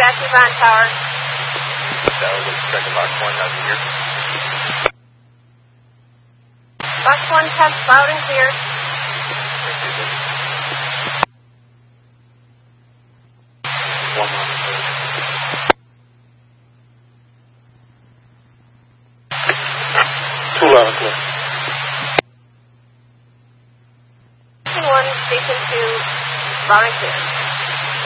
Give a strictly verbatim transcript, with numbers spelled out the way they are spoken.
Jackie Von Tower. That was second box one, how's it here? Box one test loud and clear. One on the third. Two loud and clear. Station one, station two, loud and clear.